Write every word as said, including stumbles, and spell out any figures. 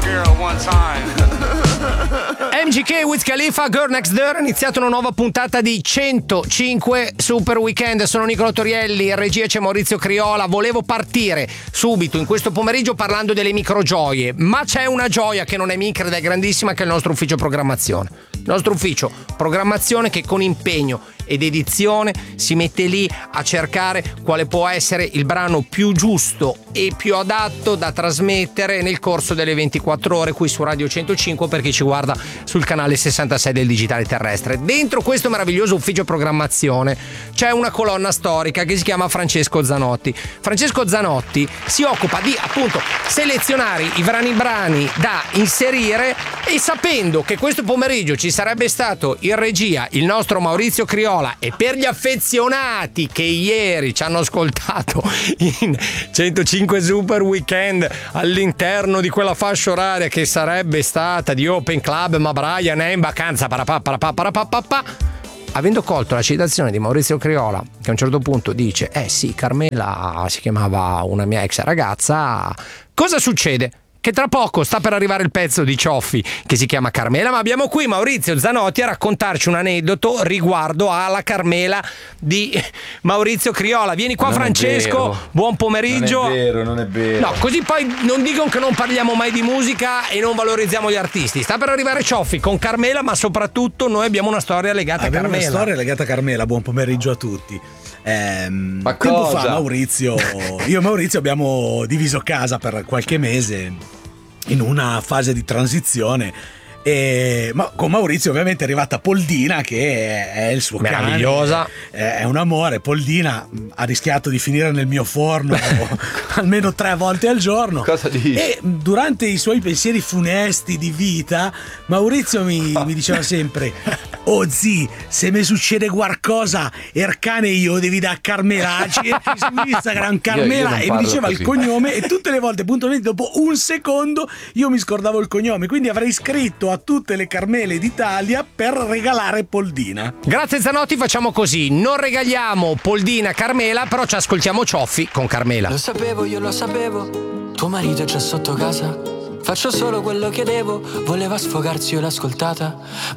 girl one time. M G K, Wiz Khalifa, Girl Next Door. È iniziata una nuova puntata di centocinque Super Weekend. Sono Nicolò Torielli, in regia c'è Maurizio Criola. Volevo partire subito in questo pomeriggio parlando delle microgioie, ma c'è una gioia che non è micra ed è grandissima, che è il nostro ufficio programmazione. Il nostro ufficio programmazione che con impegno ed edizione si mette lì a cercare quale può essere il brano più giusto e più adatto da trasmettere nel corso delle ventiquattro ore qui su Radio centocinque, per chi ci guarda sul canale sessantasei del digitale terrestre. Dentro questo meraviglioso ufficio programmazione c'è una colonna storica che si chiama Francesco Zanotti. Francesco Zanotti si occupa di appunto selezionare i brani brani da inserire, e sapendo che questo pomeriggio ci sarebbe stato in regia il nostro Maurizio Criola, e per gli affezionati che ieri ci hanno ascoltato in centocinque Super Weekend all'interno di quella fascia oraria che sarebbe stata di Open Club, ma Brian è in vacanza, parapà, parapà, parapà, parapà, avendo colto la citazione di Maurizio Criola, che a un certo punto dice eh sì, Carmela si chiamava una mia ex ragazza, cosa succede? Che tra poco sta per arrivare il pezzo di Cioffi che si chiama Carmela, ma abbiamo qui Maurizio Zanotti a raccontarci un aneddoto riguardo alla Carmela di Maurizio Criola. Vieni qua, non Francesco, buon pomeriggio. Non è vero, non è vero. No, così poi non dicono che non parliamo mai di musica e non valorizziamo gli artisti. Sta per arrivare Cioffi con Carmela, ma soprattutto noi abbiamo una storia legata abbiamo a Carmela. Una storia legata a Carmela, buon pomeriggio a tutti. Eh, ma tempo cosa? fa Maurizio, io e Maurizio abbiamo diviso casa per qualche mese in una fase di transizione, e ma con Maurizio ovviamente è arrivata Poldina, che è il suo meravigliosa cane, è un amore. Poldina ha rischiato di finire nel mio forno almeno tre volte al giorno. Cosa dici? E durante i suoi pensieri funesti di vita Maurizio mi, mi diceva sempre: oh zi, se mi succede qualcosa il cane io devi da Carmela, su Instagram Carmela, io, io e mi diceva così il cognome, e tutte le volte puntualmente dopo un secondo io mi scordavo il cognome, quindi avrei scritto a tutte le Carmele d'Italia per regalare Poldina. Grazie Zanotti, facciamo così, non regaliamo Poldina Carmela, però ci ascoltiamo Cioffi con Carmela. Lo sapevo, io lo sapevo, tuo marito è già sotto casa, faccio solo quello che devo, voleva sfogarsi, io l'ho ascoltata.